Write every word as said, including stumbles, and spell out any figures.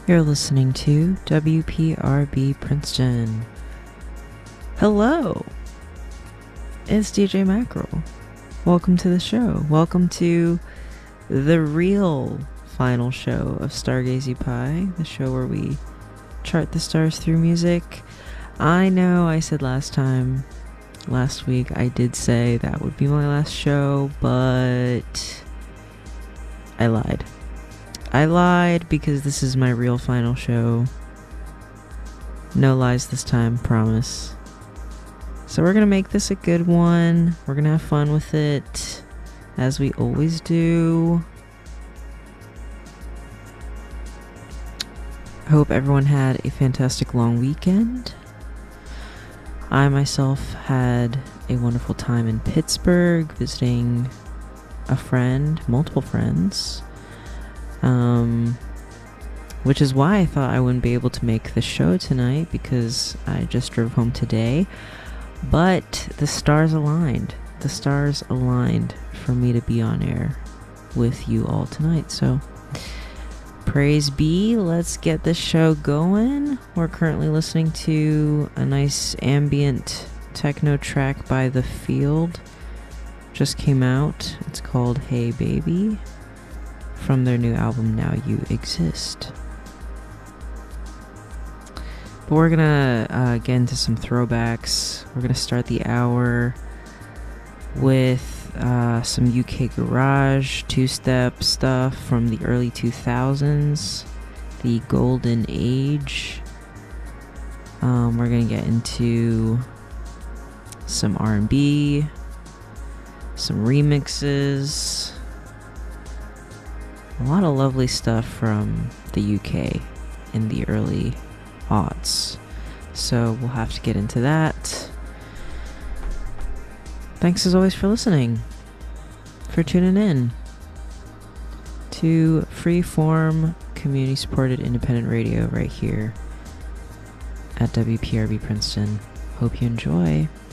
You're listening to W P R B Princeton. Hello, it's D J Mackerel. Welcome to the show. Welcome to the real final show of Stargazy Pie, the show where we chart the stars through music. I know I said last time, last week, I did say that would be my last show, but I lied. I lied because this is my real final show. No lies this time, promise. So we're gonna make this a good one. We're gonna have fun with it, as we always do. I hope everyone had a fantastic long weekend. I myself had a wonderful time in Pittsburgh, visiting a friend, multiple friends. Um, which is why I thought I wouldn't be able to make the show tonight, because I just drove home today. But the stars aligned. The stars aligned for me to be on air with you all tonight. So, praise be. Let's get this show going. We're currently listening to a nice ambient techno track by The Field. Just came out. It's called Hey Baby, from their new album Now You Exist. But we're gonna uh, get into some throwbacks. We're gonna start the hour with uh, some U K garage, two-step stuff from the early two thousands, the golden age. Um, we're gonna get into some R and B, some remixes, a lot of lovely stuff from the U K in the early aughts. So we'll have to get into that. Thanks as always for listening, for tuning in to freeform, community-supported independent radio right here at W P R B Princeton. Hope you enjoy.